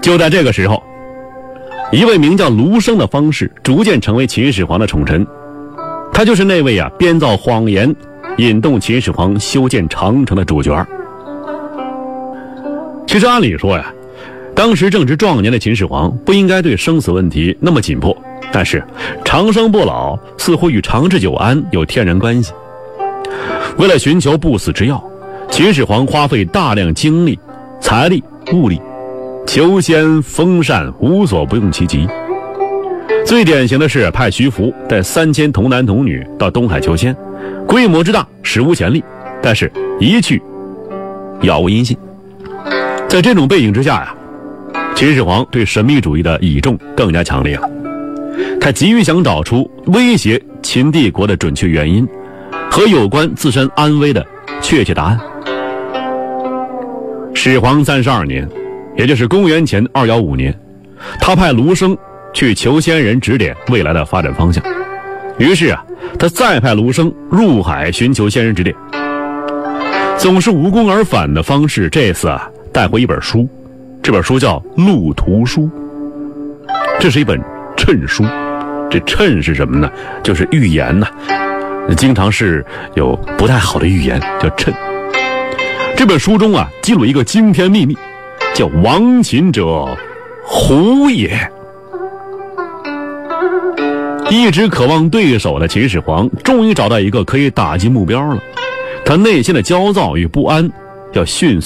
就在这个时候，一位名叫卢生的方士逐渐成为秦始皇的宠臣。他就是那位编造谎言引动秦始皇修建长城的主角。其实按理说当时正值壮年的秦始皇不应该对生死问题那么紧迫，但是长生不老似乎与长治久安有天然关系。为了寻求不死之药，秦始皇花费大量精力、财力、物力，求仙封禅无所不用其极。最典型的是派徐福带3000童男童女到东海求仙，规模之大史无前例，但是一去杳无音信。在这种背景之下秦始皇对神秘主义的倚重更加强烈了。他急于想找出威胁秦帝国的准确原因和有关自身安危的确切答案。始皇32年，也就是公元前215年，他派卢生去求仙人指点未来的发展方向。于是他再派卢生入海寻求仙人指点。总是无功而返的方式，这次带回一本书，这本书叫《路途书》，这是一本谶书。这谶是什么呢？就是预言经常是有不太好的预言，叫谶。这本书中记录一个惊天秘密，叫亡秦者胡也。一直渴望对手的秦始皇终于找到一个可以打击目标了，他内心的焦躁与不安要迅速